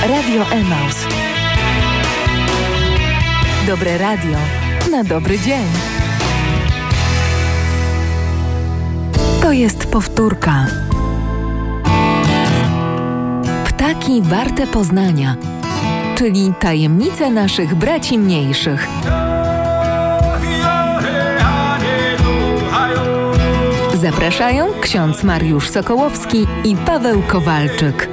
Radio Emaus. Dobre radio na dobry dzień. To jest powtórka. Ptaki warte poznania, czyli tajemnice naszych braci mniejszych. Zapraszają ksiądz Mariusz Sokołowski i Paweł Kowalczyk.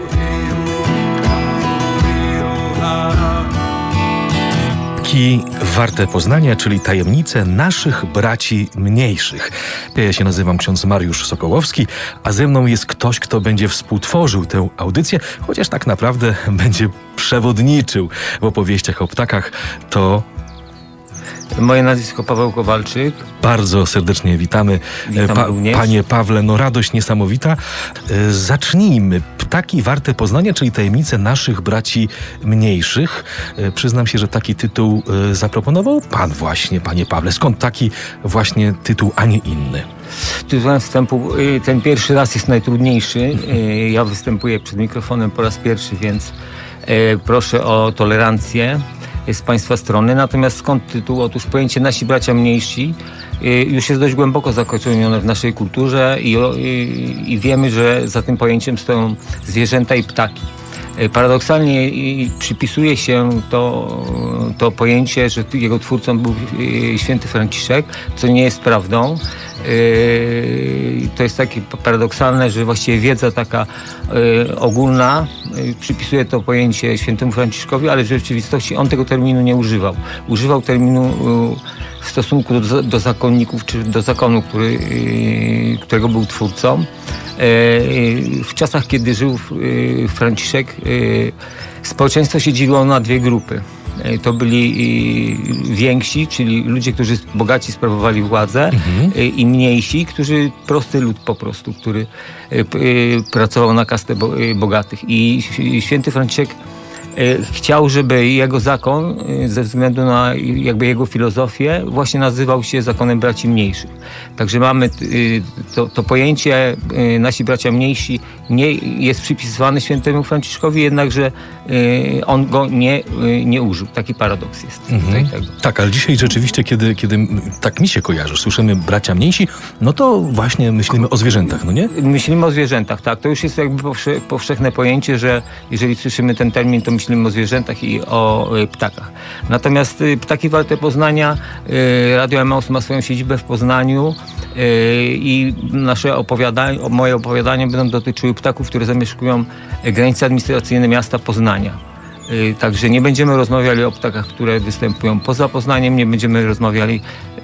Ptaki warte poznania, czyli tajemnice naszych braci mniejszych. Ja się nazywam ksiądz Mariusz Sokołowski, a ze mną jest ktoś, kto będzie współtworzył tę audycję, chociaż tak naprawdę będzie przewodniczył w opowieściach o ptakach. To moje nazwisko Paweł Kowalczyk. Bardzo serdecznie witamy. Panie Pawle, no radość niesamowita. Zacznijmy. Ptaki warte poznania, czyli tajemnice naszych braci mniejszych. Przyznam się, że taki tytuł zaproponował pan właśnie, panie Pawle. Skąd taki właśnie tytuł, a nie inny? Tytułem wstępu ten pierwszy raz jest najtrudniejszy. Ja występuję przed mikrofonem po raz pierwszy, więc proszę o tolerancję z państwa strony. Natomiast skąd tytuł? Otóż pojęcie nasi bracia mniejsi już jest dość głęboko zakorzenione w naszej kulturze i wiemy, że za tym pojęciem stoją zwierzęta i ptaki. Paradoksalnie przypisuje się to pojęcie, że jego twórcą był święty Franciszek, co nie jest prawdą. To jest takie paradoksalne, że właściwie wiedza taka ogólna przypisuje to pojęcie świętemu Franciszkowi, ale w rzeczywistości on tego terminu nie używał. Używał terminu w stosunku do zakonników, czy do zakonu, którego był twórcą. W czasach, kiedy żył Franciszek, społeczeństwo się dzieliło na dwie grupy. To byli więksi, czyli ludzie, którzy bogaci sprawowali władzę, i mniejsi, prosty lud po prostu, który pracował na kastę bogatych. I święty Franciszek chciał, żeby jego zakon, ze względu na jakby jego filozofię, właśnie nazywał się zakonem braci mniejszych. Także mamy to pojęcie nasi bracia mniejsi nie jest przypisywane świętemu Franciszkowi, jednakże on go nie użył. Taki paradoks jest. Tak, ale dzisiaj rzeczywiście, kiedy tak mi się kojarzy, słyszymy bracia mniejsi, no to właśnie myślimy o zwierzętach, no nie? Myślimy o zwierzętach, tak. To już jest jakby powszechne pojęcie, że jeżeli słyszymy ten termin, to myślimy o zwierzętach i o ptakach. Natomiast ptaki warte poznania, Radio Emaus ma swoją siedzibę w Poznaniu i moje opowiadania będą dotyczyły ptaków, które zamieszkują granice administracyjne miasta Poznania. Także nie będziemy rozmawiali o ptakach, które występują poza Poznaniem, nie będziemy rozmawiali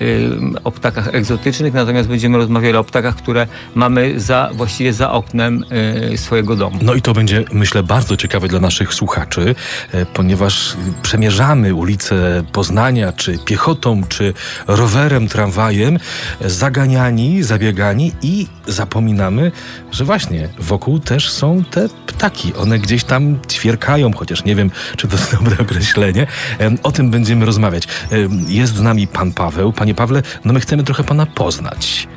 o ptakach egzotycznych, natomiast będziemy rozmawiali o ptakach, które mamy właściwie za oknem swojego domu. No i to będzie, myślę, bardzo ciekawe dla naszych słuchaczy, ponieważ przemierzamy ulice Poznania, czy piechotą, czy rowerem, tramwajem, zaganiani, zabiegani i zapominamy, że właśnie wokół też są te ptaki. One gdzieś tam ćwierkają, chociaż nie wiem, czy to jest dobre określenie. O tym będziemy rozmawiać. Jest z nami pan Paweł. Panie Pawle, no my chcemy trochę pana poznać.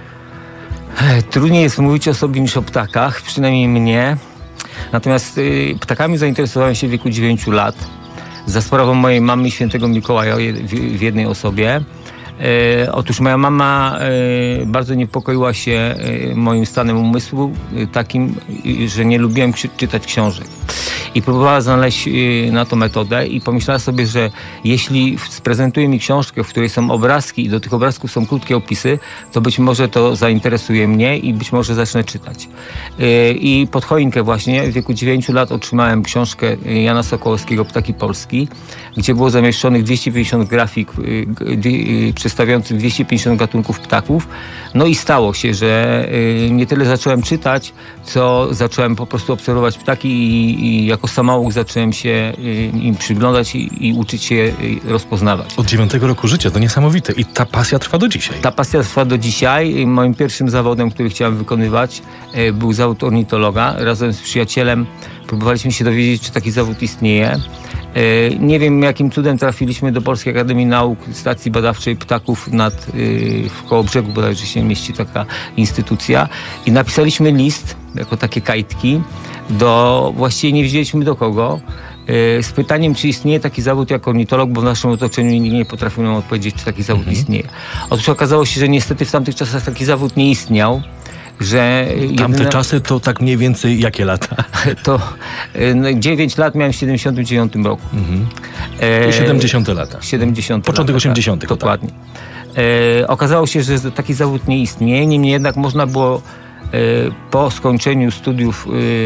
Trudniej jest mówić o sobie niż o ptakach, przynajmniej mnie. Natomiast ptakami zainteresowałem się w wieku 9 lat. Za sprawą mojej mamy i świętego Mikołaja w jednej osobie. Otóż moja mama bardzo niepokoiła się moim stanem umysłu, takim, że nie lubiłem czytać książek. I próbowała znaleźć na to metodę i pomyślała sobie, że jeśli sprezentuje mi książkę, w której są obrazki i do tych obrazków są krótkie opisy, to być może to zainteresuje mnie i być może zacznę czytać. I pod choinkę właśnie w wieku 9 lat otrzymałem książkę Jana Sokołowskiego Ptaki Polski, gdzie było zamieszczonych 250 grafik przedstawiających 250 gatunków ptaków. No i stało się, że nie tyle zacząłem czytać, co zacząłem po prostu obserwować ptaki i jako samouk zacząłem się im przyglądać i uczyć się rozpoznawać. Od 9 roku życia, to niesamowite. I ta pasja trwa do dzisiaj. Ta pasja trwa do dzisiaj. Moim pierwszym zawodem, który chciałem wykonywać, był zawód ornitologa. Razem z przyjacielem próbowaliśmy się dowiedzieć, czy taki zawód istnieje. Nie wiem, jakim cudem trafiliśmy do Polskiej Akademii Nauk, stacji badawczej ptaków w Kołobrzegu, bodajże się mieści taka instytucja, i napisaliśmy list, jako takie kajtki, właściwie nie wiedzieliśmy do kogo, z pytaniem, czy istnieje taki zawód jak ornitolog, bo w naszym otoczeniu nikt nie potrafił nam odpowiedzieć, czy taki zawód istnieje. Otóż okazało się, że niestety w tamtych czasach taki zawód nie istniał. Że tamte czasy to tak mniej więcej jakie lata? To 9 lat miałem w 79 roku. 70 lata. 70 Początek 80. Tak, dokładnie. Okazało się, że taki zawód nie istnieje, niemniej jednak można było po skończeniu studiów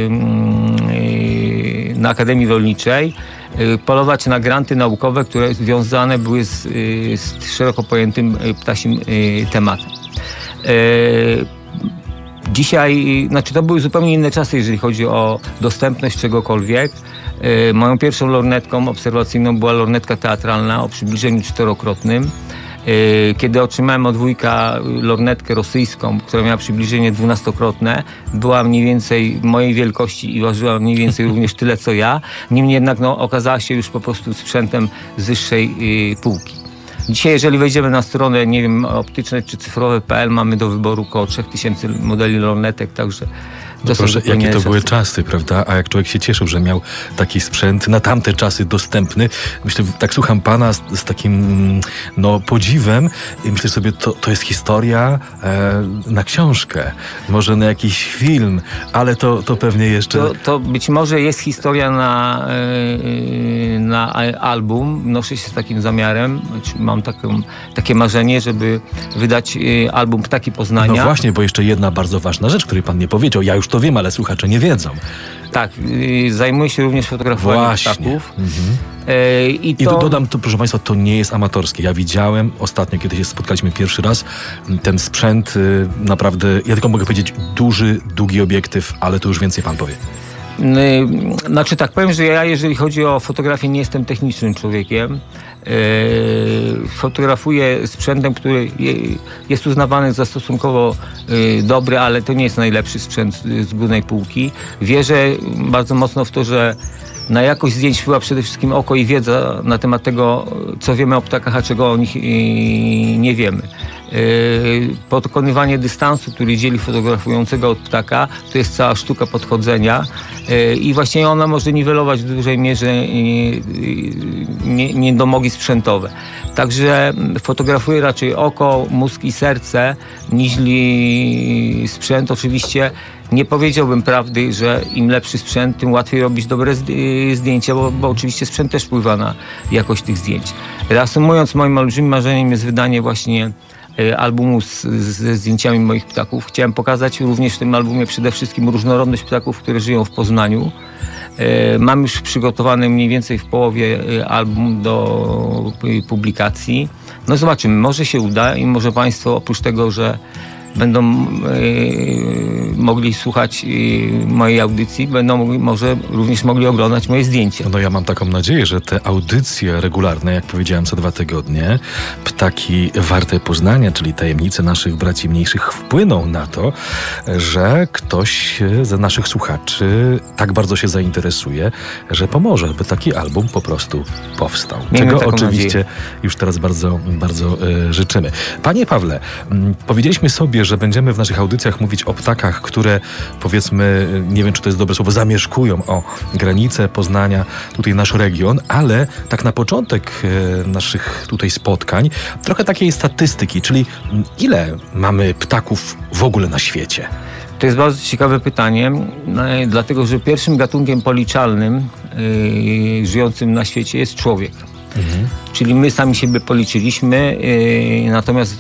na Akademii Rolniczej polować na granty naukowe, które związane były z szeroko pojętym ptasim tematem. Dzisiaj, to były zupełnie inne czasy, jeżeli chodzi o dostępność czegokolwiek. Moją pierwszą lornetką obserwacyjną była lornetka teatralna o przybliżeniu 4-krotnym. Kiedy otrzymałem od wujka lornetkę rosyjską, która miała przybliżenie 12-krotne, była mniej więcej mojej wielkości i ważyła mniej więcej również tyle co ja. Niemniej jednak okazała się już po prostu sprzętem z wyższej półki. Dzisiaj, jeżeli wejdziemy na stronę, nie wiem, optyczne czy cyfrowe.pl, mamy do wyboru około 3000 modeli lornetek, także no proszę, jakie to były czasy, prawda? A jak człowiek się cieszył, że miał taki sprzęt na tamte czasy dostępny. Myślę, tak słucham pana z takim podziwem i myślę sobie, to jest historia na książkę, może na jakiś film, ale to pewnie jeszcze... To być może jest historia na album. Noszę się z takim zamiarem. Mam takie marzenie, żeby wydać album Ptaki Poznania. No właśnie, bo jeszcze jedna bardzo ważna rzecz, której pan nie powiedział. Ja już to wiem, ale słuchacze nie wiedzą. Tak, zajmuję się również fotografowaniem ptaków. I dodam, proszę państwa, to nie jest amatorskie. Ja widziałem ostatnio, kiedy się spotkaliśmy pierwszy raz, ten sprzęt naprawdę, ja tylko mogę powiedzieć, duży, długi obiektyw, ale to już więcej pan powie. Powiem, że ja, jeżeli chodzi o fotografię, nie jestem technicznym człowiekiem. Fotografuję sprzętem, który jest uznawany za stosunkowo dobry, ale to nie jest najlepszy sprzęt z górnej półki. Wierzę bardzo mocno w to, że na jakość zdjęć wpływa przede wszystkim oko i wiedza na temat tego, co wiemy o ptakach, a czego o nich nie wiemy. Pokonywanie dystansu, który dzieli fotografującego od ptaka, to jest cała sztuka podchodzenia i właśnie ona może niwelować w dużej mierze niedomogi sprzętowe. Także fotografuję raczej oko, mózg i serce niźli sprzęt. Oczywiście nie powiedziałbym prawdy, że im lepszy sprzęt, tym łatwiej robić dobre zdjęcia, bo oczywiście sprzęt też wpływa na jakość tych zdjęć. Reasumując, moim olbrzymim marzeniem jest wydanie właśnie albumu ze zdjęciami moich ptaków. Chciałem pokazać również w tym albumie przede wszystkim różnorodność ptaków, które żyją w Poznaniu. Mam już przygotowany mniej więcej w połowie album do publikacji. No zobaczymy, może się uda i może państwo oprócz tego, że będą mogli słuchać mojej audycji, będą może również mogli oglądać moje zdjęcia. No ja mam taką nadzieję, że te audycje regularne, jak powiedziałem, co 2 tygodnie, Ptaki warte poznania, czyli tajemnice naszych braci mniejszych, wpłyną na to, że ktoś z naszych słuchaczy tak bardzo się zainteresuje, że pomoże, by taki album po prostu powstał. Czego oczywiście już teraz bardzo, bardzo życzymy. Panie Pawle, powiedzieliśmy sobie, że będziemy w naszych audycjach mówić o ptakach, które, powiedzmy, nie wiem, czy to jest dobre słowo, zamieszkują granice Poznania, tutaj nasz region, ale tak na początek naszych tutaj spotkań trochę takiej statystyki, czyli ile mamy ptaków w ogóle na świecie? To jest bardzo ciekawe pytanie, dlatego że pierwszym gatunkiem policzalnym żyjącym na świecie jest człowiek. Czyli my sami siebie policzyliśmy, natomiast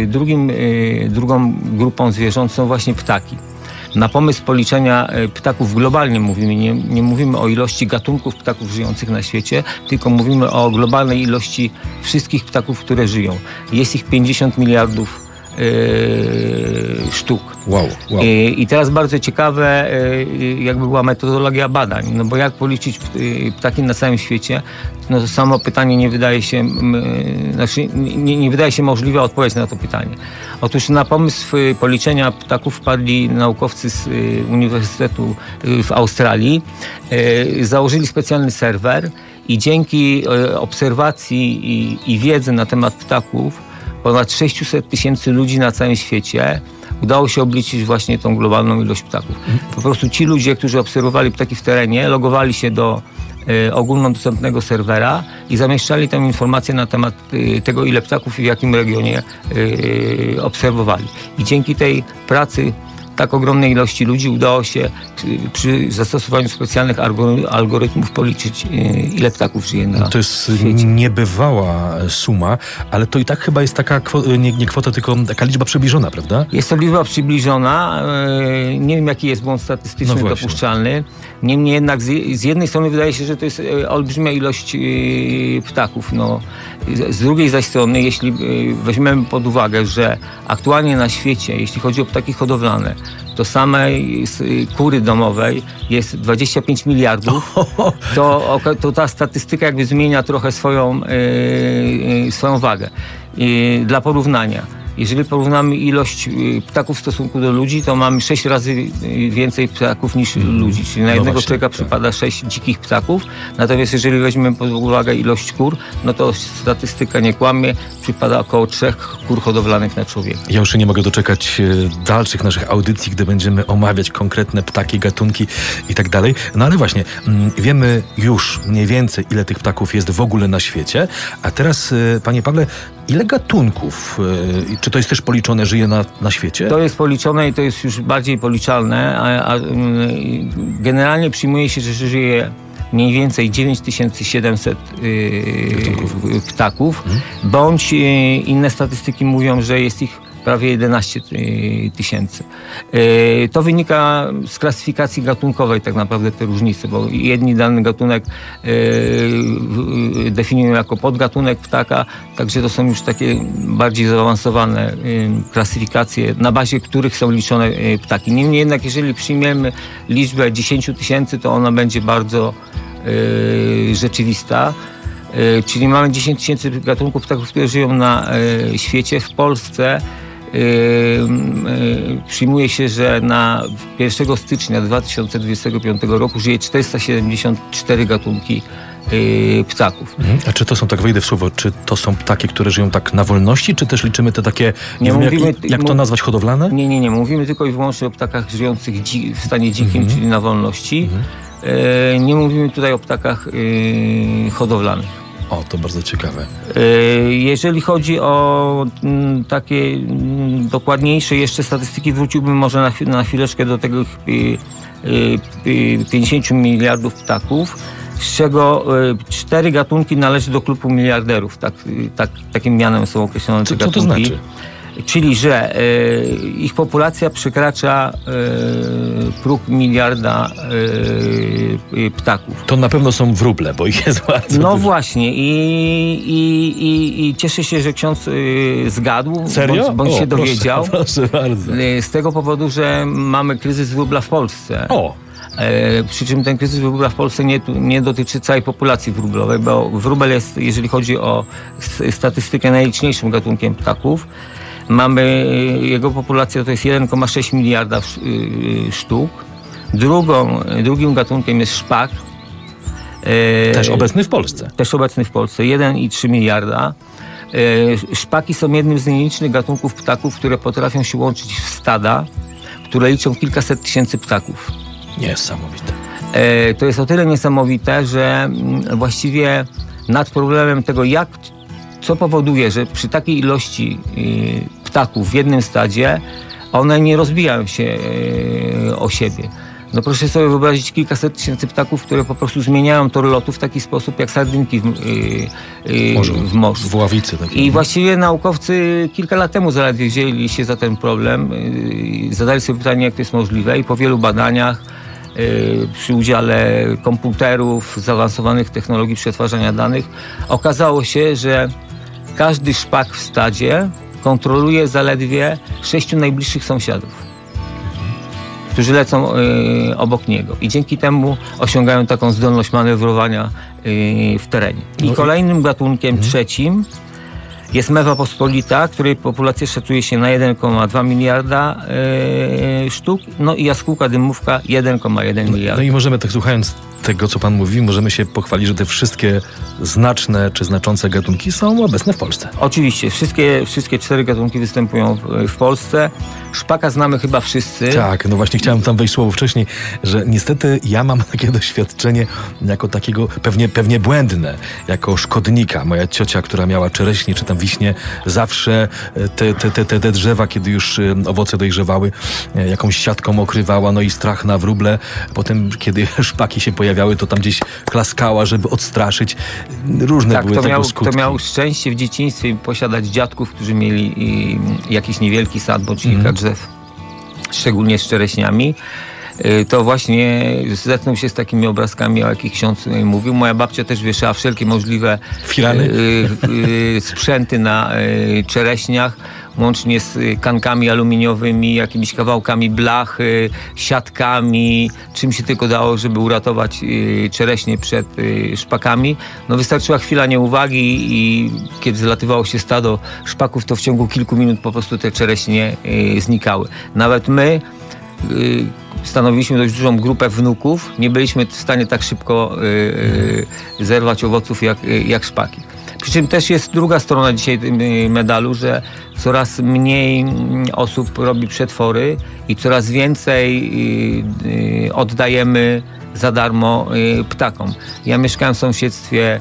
drugą grupą zwierząt są właśnie ptaki. Na pomysł policzenia ptaków globalnie mówimy, nie mówimy o ilości gatunków ptaków żyjących na świecie, tylko mówimy o globalnej ilości wszystkich ptaków, które żyją. Jest ich 50 miliardów sztuk. Wow. I teraz bardzo ciekawe jakby była metodologia badań, no bo jak policzyć ptaki na całym świecie, no to samo pytanie nie wydaje się możliwe odpowiedź na to pytanie. Otóż na pomysł policzenia ptaków wpadli naukowcy z Uniwersytetu w Australii, założyli specjalny serwer i dzięki obserwacji i wiedzy na temat ptaków ponad 600 000 ludzi na całym świecie udało się obliczyć właśnie tą globalną ilość ptaków. Po prostu ci ludzie, którzy obserwowali ptaki w terenie, logowali się do ogólnodostępnego serwera i zamieszczali tam informacje na temat tego, ile ptaków i w jakim regionie obserwowali. I dzięki tej pracy tak ogromnej ilości ludzi udało się przy zastosowaniu specjalnych algorytmów policzyć, ile ptaków żyje na To jest świecie. niebywała suma, ale to i tak chyba jest taka nie kwota, tylko taka liczba przybliżona, prawda? Jest to liczba przybliżona. Nie wiem, jaki jest błąd statystyczny No właśnie. dopuszczalny. Niemniej jednak z jednej strony wydaje się, że to jest olbrzymia ilość ptaków. No, z drugiej zaś strony, jeśli weźmiemy pod uwagę, że aktualnie na świecie, jeśli chodzi o ptaki hodowlane, to samej kury domowej jest 25 miliardów, to ta statystyka jakby zmienia trochę swoją wagę. Dla porównania, jeżeli porównamy ilość ptaków w stosunku do ludzi, to mamy 6 razy więcej ptaków niż ludzi. Czyli na jednego właśnie, człowieka tak. przypada 6 dzikich ptaków. Natomiast jeżeli weźmiemy pod uwagę ilość kur, no to statystyka nie kłamie, przypada około 3 kur hodowlanych na człowieka. Ja już się nie mogę doczekać dalszych naszych audycji, gdy będziemy omawiać konkretne ptaki, gatunki i tak dalej. No ale właśnie, wiemy już mniej więcej, ile tych ptaków jest w ogóle na świecie. A teraz, panie Pawle, ile gatunków, czy to jest też policzone, żyje na świecie? To jest policzone i to jest już bardziej policzalne, a generalnie przyjmuje się, że żyje mniej więcej 9700 ptaków, bądź inne statystyki mówią, że jest ich prawie 11 tysięcy. To wynika z klasyfikacji gatunkowej tak naprawdę te różnice, bo jedni dany gatunek definiują jako podgatunek ptaka, także to są już takie bardziej zaawansowane klasyfikacje, na bazie których są liczone ptaki. Niemniej jednak, jeżeli przyjmiemy liczbę 10 tysięcy, to ona będzie bardzo rzeczywista. Czyli mamy 10 tysięcy gatunków ptaków, które żyją na świecie. W Polsce przyjmuje się, że na 1 stycznia 2025 roku żyje 474 gatunki ptaków. A czy to są, tak wejdę w słowo, czy to są ptaki, które żyją tak na wolności, czy też liczymy te takie, nie wiem, jak to nazwać, hodowlane? Nie. Mówimy tylko i wyłącznie o ptakach żyjących w stanie dzikim, czyli na wolności. Nie mówimy tutaj o ptakach hodowlanych. O, to bardzo ciekawe. Jeżeli chodzi o takie dokładniejsze jeszcze statystyki, wróciłbym może na chwileczkę do tego 50 miliardów ptaków, z czego 4 gatunki należy do klubu miliarderów. Takim mianem są określone te gatunki. Co to znaczy? Czyli, że ich populacja przekracza próg miliarda ptaków. To na pewno są wróble, bo ich jest bardzo No dużo. właśnie i cieszę się, że ksiądz zgadł, Serio? bądź się dowiedział. Proszę bardzo. Z tego powodu, że mamy kryzys wróbla w Polsce. Przy czym ten kryzys wróbla w Polsce nie dotyczy całej populacji wróblowej, bo wróbel jest, jeżeli chodzi o statystykę, najliczniejszym gatunkiem ptaków. Jego populacja to jest 1,6 miliarda sztuk. Drugim gatunkiem jest szpak. Też obecny w Polsce. 1,3 miliarda. Szpaki są jednym z nielicznych gatunków ptaków, które potrafią się łączyć w stada, które liczą kilkaset tysięcy ptaków. Niesamowite. To jest o tyle niesamowite, że właściwie nad problemem tego, co powoduje, że przy takiej ilości ptaków w jednym stadzie one nie rozbijają się o siebie. No proszę sobie wyobrazić kilkaset tysięcy ptaków, które po prostu zmieniają tor lotu w taki sposób jak sardynki w morzu. W ławicy. I właściwie naukowcy kilka lat temu zaledwie wzięli się za ten problem, zadali sobie pytanie, jak to jest możliwe i po wielu badaniach przy udziale komputerów, zaawansowanych technologii przetwarzania danych, okazało się, że każdy szpak w stadzie kontroluje zaledwie 6 najbliższych sąsiadów, którzy lecą obok niego i dzięki temu osiągają taką zdolność manewrowania w terenie. I kolejnym gatunkiem trzecim jest mewa pospolita, której populacja szacuje się na 1,2 miliarda sztuk, no i jaskółka dymówka 1,1 miliarda. No i możemy, tak słuchając tego, co pan mówi, możemy się pochwalić, że te wszystkie znaczne czy znaczące gatunki są obecne w Polsce. Oczywiście, wszystkie 4 gatunki występują w Polsce. Szpaka znamy chyba wszyscy. Tak, no właśnie chciałem tam wejść słowo wcześniej, że niestety ja mam takie doświadczenie jako takiego pewnie błędne, jako szkodnika. Moja ciocia, która miała czereśnie czy tam wiśnie, zawsze te drzewa, kiedy już owoce dojrzewały, jakąś siatką okrywała, no i strach na wróble. Potem, kiedy szpaki się pojawiały, to tam gdzieś klaskała, żeby odstraszyć. Różne były tego skutki. Kto miał szczęście w dzieciństwie posiadać dziadków, którzy mieli jakiś niewielki sad, bądź kilka drzew, szczególnie z czereśniami, to właśnie zetknął się z takimi obrazkami, o jakich ksiądz mówił. Moja babcia też wieszała wszelkie możliwe filany, sprzęty na czereśniach, łącznie z kankami aluminiowymi, jakimiś kawałkami blachy, siatkami, czym się tylko dało, żeby uratować czereśnie przed szpakami. No wystarczyła chwila nieuwagi i kiedy zlatywało się stado szpaków, to w ciągu kilku minut po prostu te czereśnie znikały. Nawet my stanowiliśmy dość dużą grupę wnuków, nie byliśmy w stanie tak szybko zerwać owoców jak szpaki. Przy czym też jest druga strona dzisiaj medalu, że coraz mniej osób robi przetwory i coraz więcej oddajemy za darmo ptakom. Ja mieszkałem w sąsiedztwie,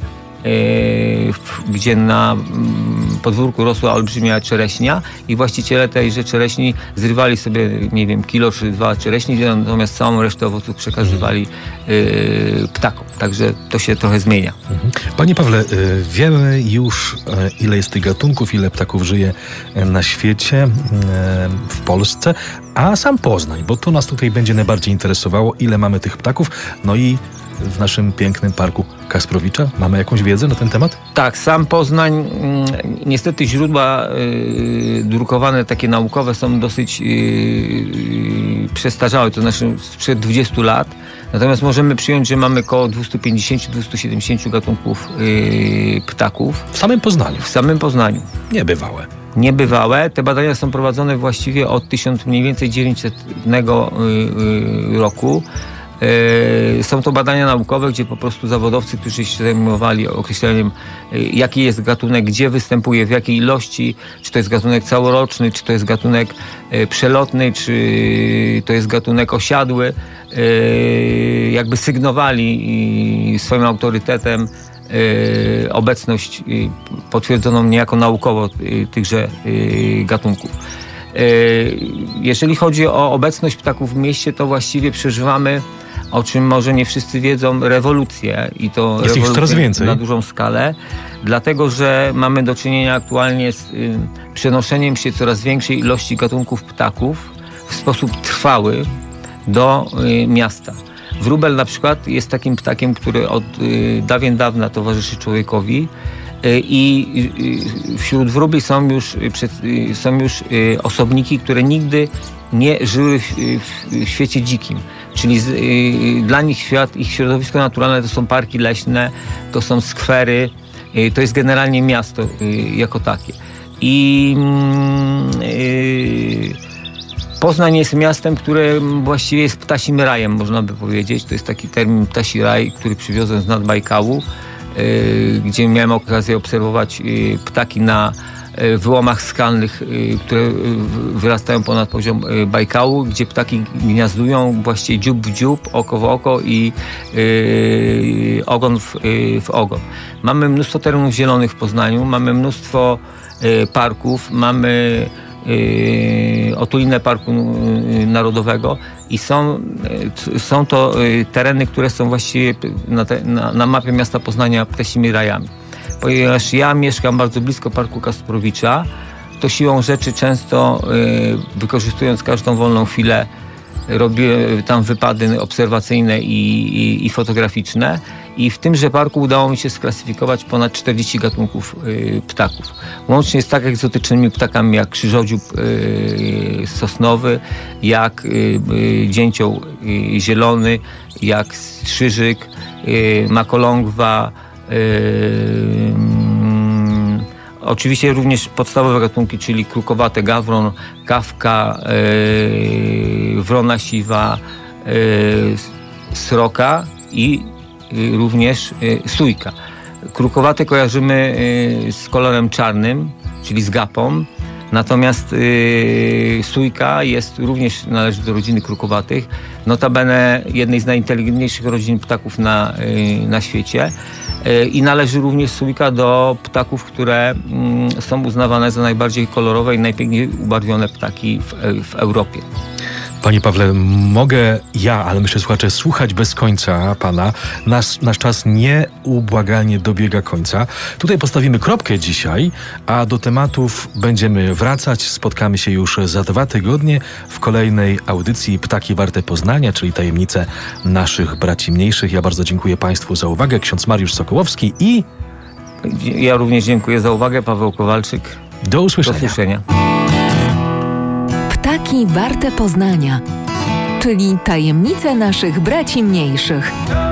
gdzie na podwórku rosła olbrzymia czereśnia i właściciele tejże czereśni zrywali sobie, nie wiem, kilo czy 2 czereśni, natomiast całą resztę owoców przekazywali ptakom. Także to się trochę zmienia. Panie Pawle, wiemy już, ile jest tych gatunków, ile ptaków żyje na świecie, w Polsce, a sam Poznań, bo to nas tutaj będzie najbardziej interesowało, ile mamy tych ptaków, no i w naszym pięknym parku Kasprowicza. Mamy jakąś wiedzę na ten temat? Tak, sam Poznań, niestety źródła drukowane, takie naukowe, są dosyć przestarzałe, to znaczy sprzed 20 lat. Natomiast możemy przyjąć, że mamy około 250-270 gatunków ptaków. W samym Poznaniu? W samym Poznaniu. Niebywałe. Niebywałe. Te badania są prowadzone właściwie od mniej więcej 1900 roku. Są to badania naukowe, gdzie po prostu zawodowcy, którzy się zajmowali określeniem, jaki jest gatunek, gdzie występuje, w jakiej ilości, czy to jest gatunek całoroczny, czy to jest gatunek przelotny, czy to jest gatunek osiadły, jakby sygnowali swoim autorytetem obecność potwierdzoną niejako naukowo tychże gatunków. Jeżeli chodzi o obecność ptaków w mieście, to właściwie przeżywamy, o czym może nie wszyscy wiedzą, rewolucję i to jest ich coraz więcej na dużą skalę, dlatego że mamy do czynienia aktualnie z przenoszeniem się coraz większej ilości gatunków ptaków w sposób trwały do miasta. Wróbel na przykład jest takim ptakiem, który od dawien dawna towarzyszy człowiekowi i wśród wróbli są już osobniki, które nigdy nie żyły w świecie dzikim. Czyli dla nich ich środowisko naturalne to są parki leśne, to są skwery, to jest generalnie miasto jako takie. I Poznań jest miastem, które właściwie jest ptasim rajem, można by powiedzieć. To jest taki termin ptasi raj, który przywiozłem z nad Bajkału, gdzie miałem okazję obserwować ptaki na wyłomach skalnych, które wyrastają ponad poziom Bajkału, gdzie ptaki gniazdują właściwie dziób w dziób, oko w oko i ogon w ogon. Mamy mnóstwo terenów zielonych w Poznaniu, mamy mnóstwo parków, mamy otulinę Parku Narodowego i są to tereny, które są właściwie na mapie miasta Poznania ptasimi rajami. Ponieważ ja mieszkam bardzo blisko Parku Kasprowicza, to siłą rzeczy często wykorzystując każdą wolną chwilę robię tam wypady obserwacyjne i fotograficzne i w tymże parku udało mi się sklasyfikować ponad 40 gatunków ptaków. Łącznie z tak egzotycznymi ptakami jak krzyżodziób sosnowy, jak dzięcioł zielony, jak strzyżyk, makolągwa, oczywiście również podstawowe gatunki, czyli krukowate gawron, kawka, wrona siwa, sroka i również sójka. Krukowate kojarzymy z kolorem czarnym, czyli z gapą. Natomiast sójka również należy do rodziny krukowatych. Notabene jednej z najinteligentniejszych rodzin ptaków na świecie. I należy również sójka do ptaków, które są uznawane za najbardziej kolorowe i najpiękniej ubarwione ptaki w Europie. Panie Pawle, mogę ale myślę, słuchacze, słuchać bez końca pana. Nasz czas nieubłagalnie dobiega końca. Tutaj postawimy kropkę dzisiaj, a do tematów będziemy wracać. Spotkamy się już za 2 tygodnie w kolejnej audycji Ptaki Warte Poznania, czyli tajemnice naszych braci mniejszych. Ja bardzo dziękuję państwu za uwagę. Ksiądz Mariusz Sokołowski i... Ja również dziękuję za uwagę. Paweł Kowalczyk. Do usłyszenia. Do usłyszenia. Ptaki Warte Poznania, czyli tajemnice naszych braci mniejszych.